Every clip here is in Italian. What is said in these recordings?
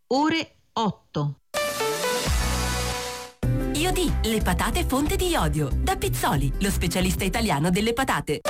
ore 8. Iodi, le patate fonte di iodio. Da Pizzoli, lo specialista italiano delle patate.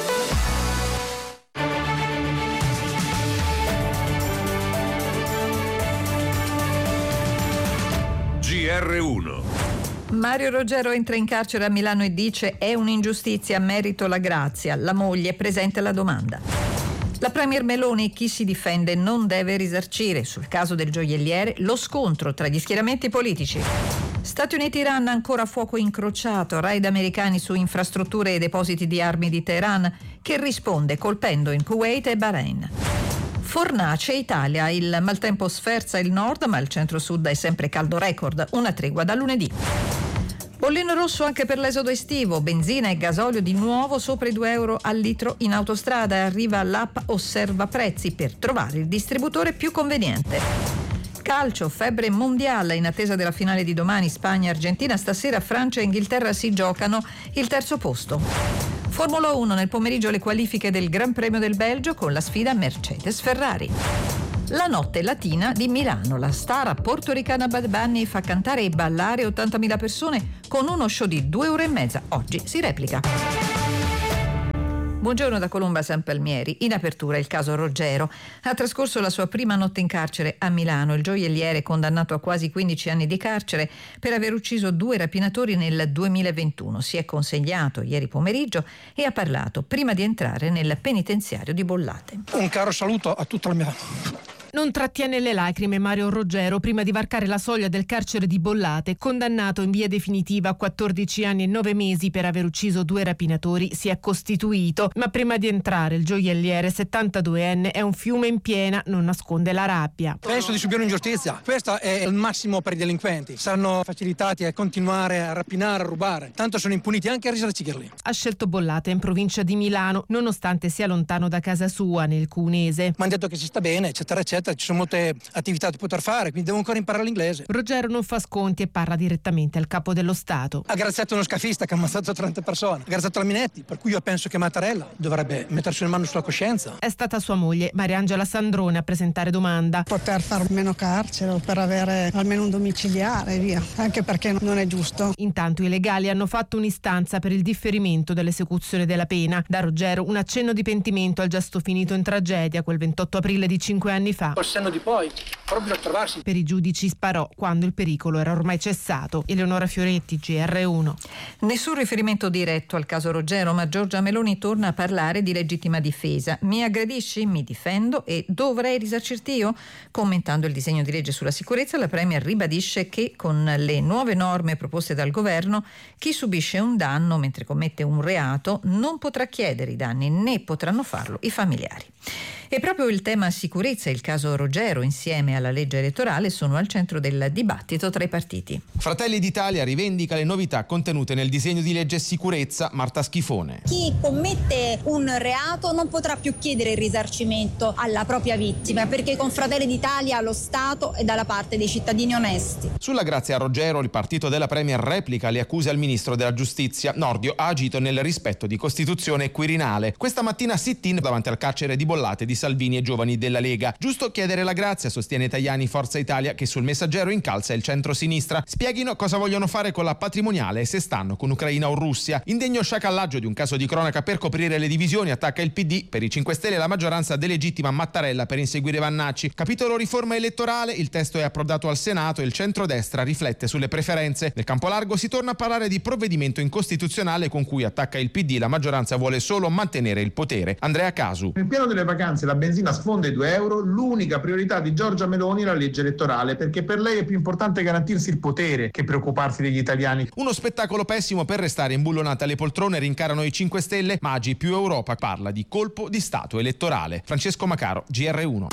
GR1. Mario Roggero entra in carcere a Milano e dice: è un'ingiustizia, merito la grazia. La moglie presenta la domanda. La premier Meloni: chi si difende non deve risarcire. Sul caso del gioielliere, lo scontro tra gli schieramenti politici. Stati Uniti-Iran, ancora fuoco incrociato, raid americani su infrastrutture e depositi di armi di Teheran, che risponde colpendo in Kuwait e Bahrain. Fornace Italia, il maltempo sferza il nord, ma il centro-sud è sempre caldo record, una tregua da lunedì. Bollino rosso anche per l'esodo estivo, benzina e gasolio di nuovo sopra i 2 euro al litro in autostrada, arriva l'app Osserva Prezzi per trovare il distributore più conveniente. Calcio, febbre mondiale in attesa della finale di domani, Spagna-Argentina, stasera Francia e Inghilterra si giocano il terzo posto. Formula 1, nel pomeriggio le qualifiche del Gran Premio del Belgio con la sfida Mercedes-Ferrari. La notte latina di Milano, la star portoricana Bad Bunny fa cantare e ballare 80.000 persone con uno show di 2 ore e mezza. Oggi si replica. Buongiorno da Colomba San Palmieri. In apertura il caso Roggero. Ha trascorso la sua prima notte in carcere a Milano. Il gioielliere, condannato a quasi 15 anni di carcere per aver ucciso 2 rapinatori nel 2021, si è consegnato ieri pomeriggio e ha parlato prima di entrare nel penitenziario di Bollate. Un caro saluto a tutta la mia... Non trattiene le lacrime Mario Roggero prima di varcare la soglia del carcere di Bollate. Condannato in via definitiva a 14 anni e 9 mesi per aver ucciso 2 rapinatori, si è costituito. Ma prima di entrare il gioielliere 72enne è un fiume in piena, non nasconde la rabbia. Penso di subire un'ingiustizia. Questo è il massimo per i delinquenti. Saranno facilitati a continuare a rapinare, a rubare. Tanto sono impuniti anche a risarcirli. Ha scelto Bollate in provincia di Milano, nonostante sia lontano da casa sua, nel Cunese. Mi hanno detto che si sta bene, eccetera, eccetera. Ci sono molte attività da poter fare, quindi devo ancora imparare l'inglese. Roggero non fa sconti e parla direttamente al capo dello Stato. Ha graziato uno scafista che ha ammazzato 30 persone. Ha graziato la Minetti, per cui io penso che Mattarella dovrebbe mettersi una mano sulla coscienza. È stata sua moglie, Mariangela Sandrone, a presentare domanda. Poter far meno carcere o per avere almeno un domiciliare, via. Anche perché non è giusto. Intanto i legali hanno fatto un'istanza per il differimento dell'esecuzione della pena. Da Roggero un accenno di pentimento al gesto finito in tragedia quel 28 aprile di 5 anni fa. Col senno di poi, proprio a trovarsi. Per i giudici sparò quando il pericolo era ormai cessato. Eleonora Fioretti, GR1. Nessun riferimento diretto al caso Roggero, ma Giorgia Meloni torna a parlare di legittima difesa. Mi aggredisci? Mi difendo e dovrei risarcirti io? Commentando il disegno di legge sulla sicurezza, la Premier ribadisce che con le nuove norme proposte dal governo, chi subisce un danno mentre commette un reato non potrà chiedere i danni, né potranno farlo i familiari. E proprio il tema sicurezza e il caso Roggero, insieme alla legge elettorale, sono al centro del dibattito tra i partiti. Fratelli d'Italia rivendica le novità contenute nel disegno di legge sicurezza. Marta Schifone. Chi commette un reato non potrà più chiedere il risarcimento alla propria vittima, perché con Fratelli d'Italia lo Stato è dalla parte dei cittadini onesti. Sulla grazia a Roggero, il partito della Premier replica le accuse al ministro della Giustizia. Nordio ha agito nel rispetto di Costituzione e Quirinale. Questa mattina sit-in davanti al carcere di Bollate di Salvini e giovani della Lega. Giusto chiedere la grazia, sostiene Tajani, Forza Italia, che sul Messaggero incalza il centro-sinistra. Spieghino cosa vogliono fare con la patrimoniale e se stanno con Ucraina o Russia. Indegno sciacallaggio di un caso di cronaca per coprire le divisioni, attacca il PD. Per i 5 Stelle la maggioranza delegittima Mattarella per inseguire Vannacci. Capitolo riforma elettorale, il testo è approdato al Senato e il centrodestra riflette sulle preferenze. Nel campo largo si torna a parlare di provvedimento incostituzionale con cui, attacca il PD, la maggioranza vuole solo mantenere il potere. Andrea Casu. Nel piano delle vacanze la benzina sfonda i 2 euro, l'unica priorità di Giorgia Meloni è la legge elettorale, perché per lei è più importante garantirsi il potere che preoccuparsi degli italiani. Uno spettacolo pessimo per restare imbullonate alle poltrone, rincarano i 5 Stelle, Maggi più Europa parla di colpo di Stato elettorale. Francesco Macaro, GR1.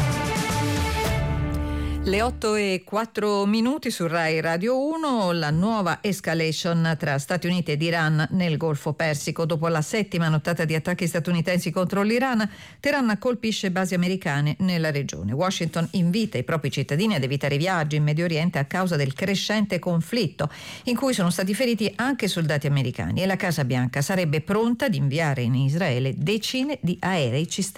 Le 8:04 su Rai Radio 1, la nuova escalation tra Stati Uniti ed Iran nel Golfo Persico. Dopo la 7ª nottata di attacchi statunitensi contro l'Iran, Teheran colpisce basi americane nella regione. Washington invita i propri cittadini ad evitare viaggi in Medio Oriente a causa del crescente conflitto, in cui sono stati feriti anche soldati americani, e la Casa Bianca sarebbe pronta ad inviare in Israele decine di aerei cisterna.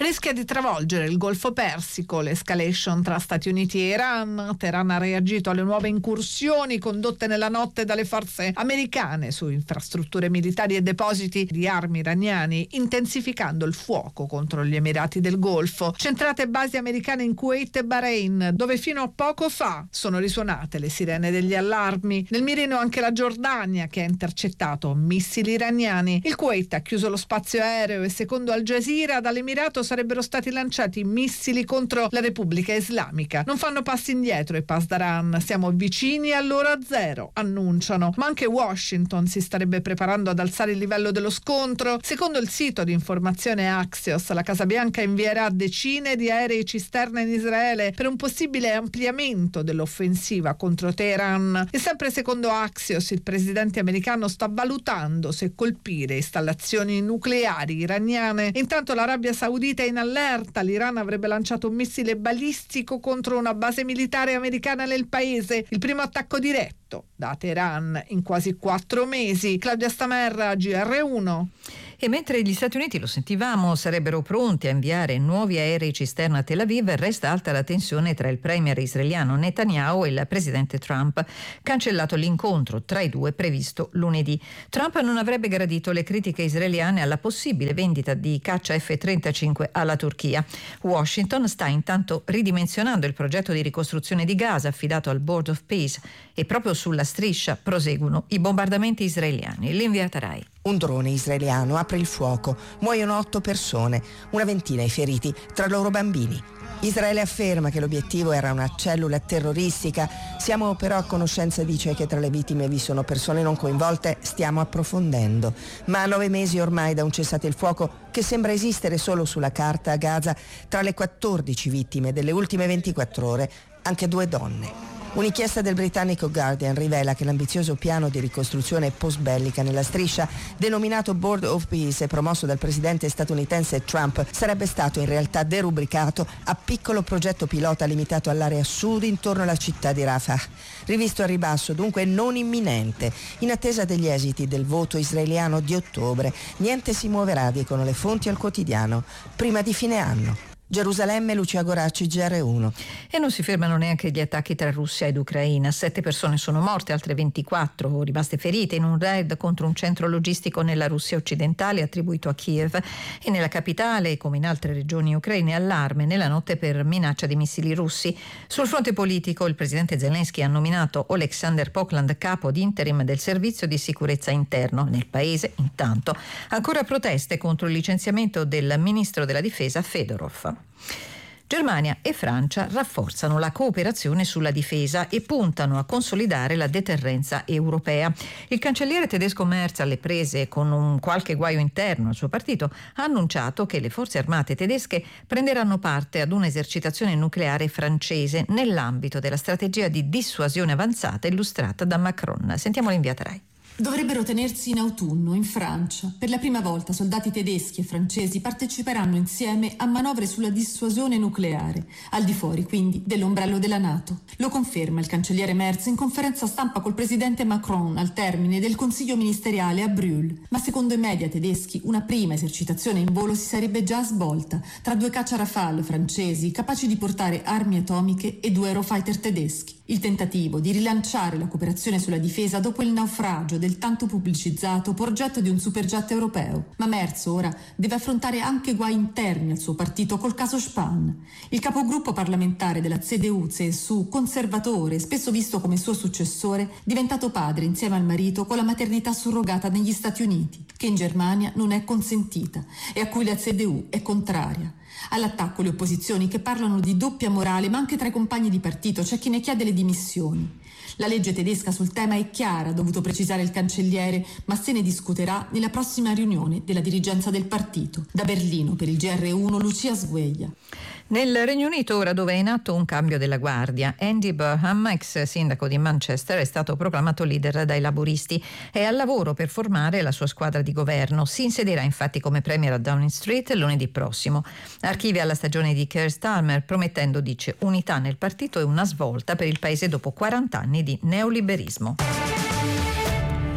rischia di travolgere il Golfo Persico. L'escalation tra Stati Uniti e Iran. Teheran ha reagito alle nuove incursioni condotte nella notte dalle forze americane su infrastrutture militari e depositi di armi iraniani, intensificando il fuoco contro gli Emirati del Golfo. Centrate basi americane in Kuwait e Bahrain, dove fino a poco fa sono risuonate le sirene degli allarmi. Nel mirino anche la Giordania, che ha intercettato missili iraniani. Il Kuwait ha chiuso lo spazio aereo e secondo Al Jazeera dall'Emirato sarebbero stati lanciati missili contro la Repubblica Islamica. Non fanno passi indietro i Pasdaran, siamo vicini all'ora zero, annunciano. Ma anche Washington si starebbe preparando ad alzare il livello dello scontro. Secondo il sito di informazione Axios, la Casa Bianca invierà decine di aerei cisterna in Israele per un possibile ampliamento dell'offensiva contro Teheran. E sempre secondo Axios, il presidente americano sta valutando se colpire installazioni nucleari iraniane. Intanto l'Arabia Saudita in allerta. L'Iran avrebbe lanciato un missile balistico contro una base militare americana nel paese, il primo attacco diretto da Teheran in quasi 4 mesi. Claudia Stamerra, GR1. E mentre gli Stati Uniti, lo sentivamo, sarebbero pronti a inviare nuovi aerei cisterna a Tel Aviv, resta alta la tensione tra il premier israeliano Netanyahu e il presidente Trump. Cancellato l'incontro tra i due previsto lunedì. Trump non avrebbe gradito le critiche israeliane alla possibile vendita di caccia F-35 alla Turchia. Washington sta intanto ridimensionando il progetto di ricostruzione di Gaza affidato al Board of Peace e proprio sulla striscia proseguono i bombardamenti israeliani. L'inviata Rai. Un drone israeliano apre il fuoco, muoiono 8 persone, una ventina i feriti, tra loro bambini. Israele afferma che l'obiettivo era una cellula terroristica, siamo però a conoscenza, dice, che tra le vittime vi sono persone non coinvolte, stiamo approfondendo. Ma a 9 mesi ormai da un cessate il fuoco che sembra esistere solo sulla carta a Gaza, tra le 14 vittime delle ultime 24 ore, anche 2 donne. Un'inchiesta del britannico Guardian rivela che l'ambizioso piano di ricostruzione post-bellica nella striscia, denominato Board of Peace e promosso dal presidente statunitense Trump, sarebbe stato in realtà derubricato a piccolo progetto pilota limitato all'area sud intorno alla città di Rafah. Rivisto a ribasso, dunque non imminente. In attesa degli esiti del voto israeliano di ottobre, niente si muoverà, dicono le fonti al quotidiano, prima di fine anno. Gerusalemme, Lucia Goracci, GR1. E non si fermano neanche gli attacchi tra Russia ed Ucraina. 7 persone sono morte, altre 24 rimaste ferite in un raid contro un centro logistico nella Russia occidentale attribuito a Kiev, e nella capitale, come in altre regioni ucraine, allarme nella notte per minaccia di missili russi. Sul fronte politico, il presidente Zelensky ha nominato Oleksandr Pokland capo di interim del servizio di sicurezza interno. Nel paese, intanto, ancora proteste contro il licenziamento del ministro della difesa Fedorov. Germania e Francia rafforzano la cooperazione sulla difesa e puntano a consolidare la deterrenza europea. Il cancelliere tedesco Merz, alle prese con un qualche guaio interno al suo partito, ha annunciato che le forze armate tedesche prenderanno parte ad un'esercitazione nucleare francese nell'ambito della strategia di dissuasione avanzata illustrata da Macron. Sentiamo l'inviata Rai. Dovrebbero tenersi in autunno, in Francia. Per la prima volta soldati tedeschi e francesi parteciperanno insieme a manovre sulla dissuasione nucleare, al di fuori quindi dell'ombrello della NATO. Lo conferma il cancelliere Merz in conferenza stampa col presidente Macron al termine del consiglio ministeriale a Brühl. Ma secondo i media tedeschi una prima esercitazione in volo si sarebbe già svolta tra 2 caccia Rafale francesi capaci di portare armi atomiche e 2 Eurofighter tedeschi. Il tentativo di rilanciare la cooperazione sulla difesa dopo il naufragio del tanto pubblicizzato progetto di un superjet europeo. Ma Merz ora deve affrontare anche guai interni al suo partito col caso Spahn. Il capogruppo parlamentare della CDU-CSU, conservatore, spesso visto come suo successore, diventato padre insieme al marito con la maternità surrogata negli Stati Uniti, che in Germania non è consentita e a cui la CDU è contraria. All'attacco le opposizioni che parlano di doppia morale, ma anche tra i compagni di partito c'è chi ne chiede le dimissioni. La legge tedesca sul tema è chiara, ha dovuto precisare il cancelliere, ma se ne discuterà nella prossima riunione della dirigenza del partito. Da Berlino per il GR1 Lucia Sgueglia. Nel Regno Unito, ora dove è in atto un cambio della guardia, Andy Burnham, ex sindaco di Manchester, è stato proclamato leader dai laburisti. È al lavoro per formare la sua squadra di governo. Si insedierà infatti come premier a Downing Street lunedì prossimo. Archivia la stagione di Keir Starmer, promettendo, dice, unità nel partito e una svolta per il paese dopo 40 anni di neoliberismo.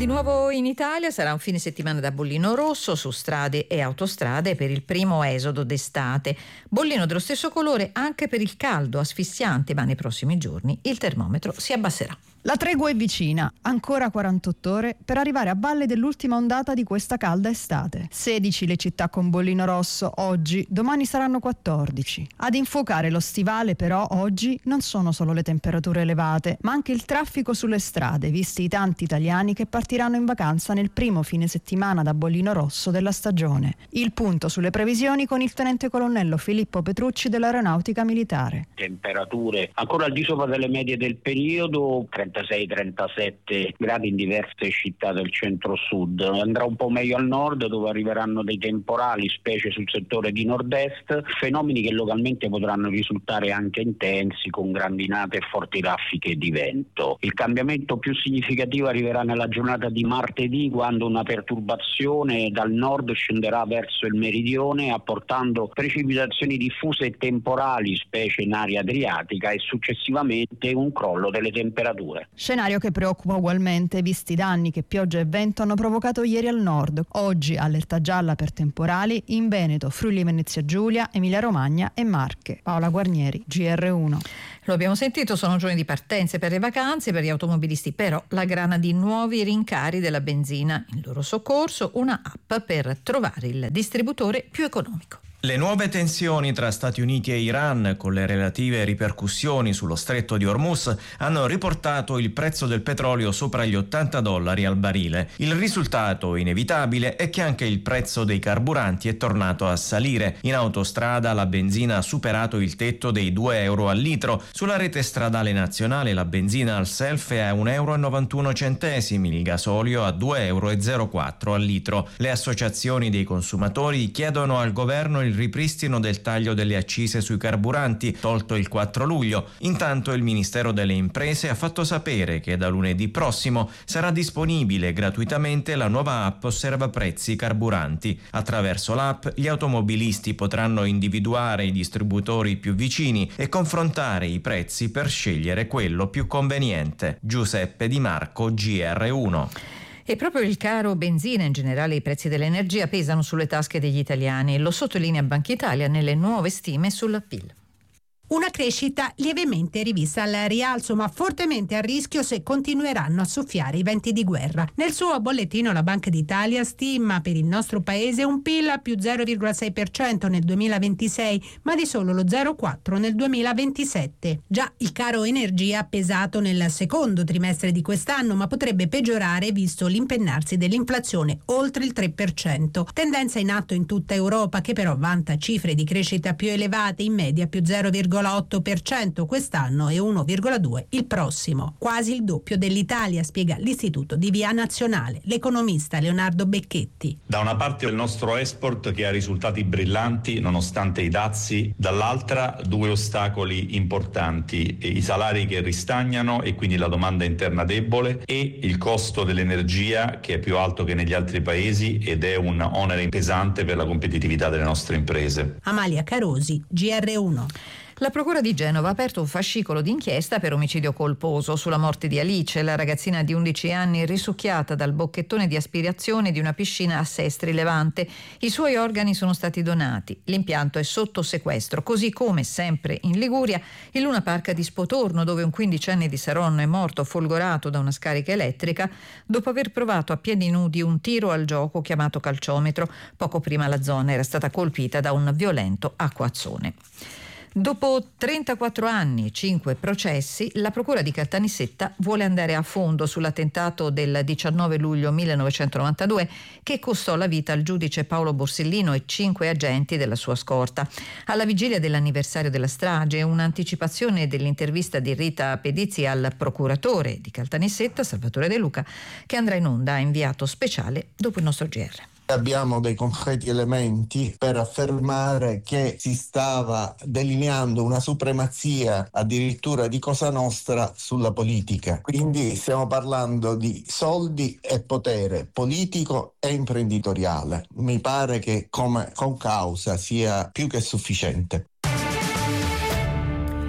Di nuovo in Italia sarà un fine settimana da bollino rosso su strade e autostrade per il primo esodo d'estate. Bollino dello stesso colore anche per il caldo asfissiante, ma nei prossimi giorni il termometro si abbasserà. La tregua è vicina, ancora 48 ore per arrivare a valle dell'ultima ondata di questa calda estate. 16 le città con bollino rosso oggi, domani saranno 14. Ad infuocare lo stivale però oggi non sono solo le temperature elevate, ma anche il traffico sulle strade, visti i tanti italiani che partiranno in vacanza nel primo fine settimana da bollino rosso della stagione. Il punto sulle previsioni con il tenente colonnello Filippo Petrucci dell'Aeronautica Militare. Temperature ancora al di sopra delle medie del periodo, 36-37 gradi in diverse città del centro-sud. Andrà un po' meglio al nord, dove arriveranno dei temporali, specie sul settore di nord-est, fenomeni che localmente potranno risultare anche intensi, con grandinate e forti raffiche di vento. Il cambiamento più significativo arriverà nella giornata di martedì, quando una perturbazione dal nord scenderà verso il meridione, apportando precipitazioni diffuse e temporali, specie in area adriatica, e successivamente un crollo delle temperature. Scenario che preoccupa ugualmente, visti i danni che pioggia e vento hanno provocato ieri al nord. Oggi allerta gialla per temporali in Veneto, Friuli Venezia Giulia, Emilia Romagna e Marche. Paola Guarnieri, GR1. Lo abbiamo sentito, sono giorni di partenze per le vacanze, per gli automobilisti però la grana di nuovi rincari della benzina. In loro soccorso una app per trovare il distributore più economico. Le nuove tensioni tra Stati Uniti e Iran, con le relative ripercussioni sullo stretto di Hormuz, hanno riportato il prezzo del petrolio sopra gli $80 al barile. Il risultato inevitabile è che anche il prezzo dei carburanti è tornato a salire. In autostrada la benzina ha superato il tetto dei €2 al litro. Sulla rete stradale nazionale la benzina al self è a €1,91, il gasolio a €2,04 al litro. Le associazioni dei consumatori chiedono al governo il ripristino del taglio delle accise sui carburanti, tolto il 4 luglio. Intanto il Ministero delle Imprese ha fatto sapere che da lunedì prossimo sarà disponibile gratuitamente la nuova app Osserva Prezzi Carburanti. Attraverso l'app gli automobilisti potranno individuare i distributori più vicini e confrontare i prezzi per scegliere quello più conveniente. Giuseppe Di Marco, GR1. E proprio il caro benzina, in generale i prezzi dell'energia, pesano sulle tasche degli italiani. Lo sottolinea Banca Italia nelle nuove stime sul PIL. Una crescita lievemente rivista al rialzo, ma fortemente a rischio se continueranno a soffiare i venti di guerra. Nel suo bollettino la Banca d'Italia stima per il nostro paese un PIL a più 0,6% nel 2026, ma di solo lo 0,4% nel 2027. Già il caro energia ha pesato nel secondo trimestre di quest'anno, ma potrebbe peggiorare visto l'impennarsi dell'inflazione oltre il 3%. Tendenza in atto in tutta Europa, che però vanta cifre di crescita più elevate, in media più 0,8% quest'anno e 1,2% il prossimo. Quasi il doppio dell'Italia, spiega l'Istituto di Via Nazionale l'economista Leonardo Becchetti. Da una parte il nostro export che ha risultati brillanti nonostante i dazi, dall'altra due ostacoli importanti: i salari che ristagnano e quindi la domanda interna debole, e il costo dell'energia che è più alto che negli altri paesi ed è un onere pesante per la competitività delle nostre imprese. Amalia Carosi, GR1. La Procura di Genova ha aperto un fascicolo d'inchiesta per omicidio colposo sulla morte di Alice, la ragazzina di 11 anni risucchiata dal bocchettone di aspirazione di una piscina a Sestri Levante. I suoi organi sono stati donati. L'impianto è sotto sequestro, così come, sempre in Liguria, il Luna Park di Spotorno, dove un 15enne di Saronno è morto folgorato da una scarica elettrica dopo aver provato a piedi nudi un tiro al gioco chiamato calciometro. Poco prima la zona era stata colpita da un violento acquazzone. Dopo 34 anni e 5 processi, la Procura di Caltanissetta vuole andare a fondo sull'attentato del 19 luglio 1992 che costò la vita al giudice Paolo Borsellino e 5 agenti della sua scorta. Alla vigilia dell'anniversario della strage, un'anticipazione dell'intervista di Rita Pedizzi al procuratore di Caltanissetta, Salvatore De Luca, che andrà in onda a inviato speciale dopo il nostro GR. Abbiamo dei concreti elementi per affermare che si stava delineando una supremazia addirittura di Cosa Nostra sulla politica. Quindi stiamo parlando di soldi e potere politico e imprenditoriale. Mi pare che come concausa sia più che sufficiente. Le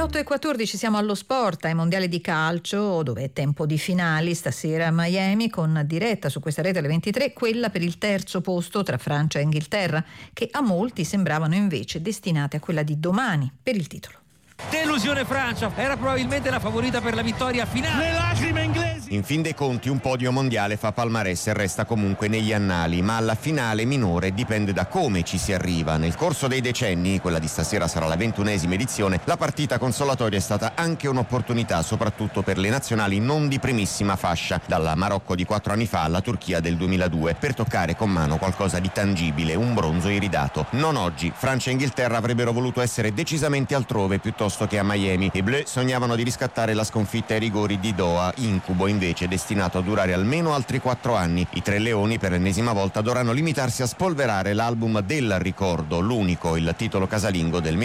8:14 siamo allo sport, ai mondiali di calcio, dove è tempo di finali stasera a Miami, con diretta su questa rete alle 23, quella per il terzo posto tra Francia e Inghilterra, che a molti sembravano invece destinate a quella di domani per il titolo. Delusione Francia, era probabilmente la favorita per la vittoria finale. Le lacrime inglesi. In fin dei conti un podio mondiale fa palmarès e resta comunque negli annali, ma alla finale minore dipende da come ci si arriva. Nel corso dei decenni, quella di stasera sarà la 21esima edizione, la partita consolatoria è stata anche un'opportunità, soprattutto per le nazionali non di primissima fascia, dalla Marocco di 4 anni fa alla Turchia del 2002, per toccare con mano qualcosa di tangibile, un bronzo iridato. Non oggi. Francia e Inghilterra avrebbero voluto essere decisamente altrove piuttosto che a Miami. I Bleu sognavano di riscattare la sconfitta ai rigori di Doha, incubo invece destinato a durare almeno altri 4 anni. I tre leoni per l'ennesima volta dovranno limitarsi a spolverare l'album del ricordo, l'unico, il titolo casalingo del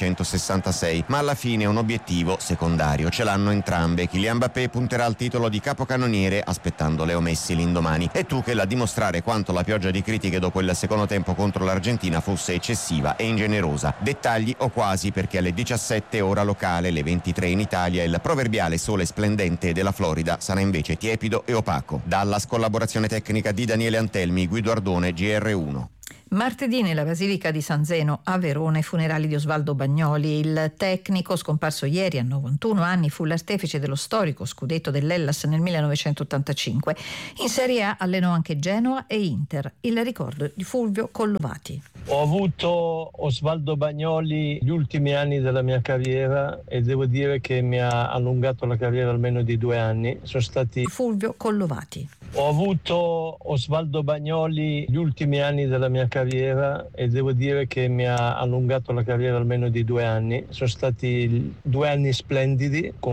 1966, ma alla fine un obiettivo secondario ce l'hanno entrambe. Kylian Mbappé punterà al titolo di capocannoniere aspettando Leo Messi l'indomani, e Tuchel a dimostrare quanto la pioggia di critiche dopo il secondo tempo contro l'Argentina fosse eccessiva e ingenerosa. Dettagli o quasi, perché alle 17 ora locale, le 23 in Italia, il proverbiale sole splendente della Florida sarà invece tiepido e opaco. Dallas, collaborazione tecnica di Daniele Antelmi, Guido Ardone, GR1. Martedì nella Basilica di San Zeno a Verona i funerali di Osvaldo Bagnoli. Il tecnico, scomparso ieri a 91 anni, fu l'artefice dello storico scudetto dell'Hellas nel 1985. In Serie A allenò anche Genoa e Inter. Il ricordo di Fulvio Collovati. Ho avuto Osvaldo Bagnoli gli ultimi anni della mia carriera e devo dire che mi ha allungato la carriera almeno di 2 anni. Sono stati Fulvio Collovati. Ho avuto Osvaldo Bagnoli gli ultimi anni della mia carriera e devo dire che mi ha allungato la carriera almeno di 2 anni. Sono stati 2 anni splendidi, con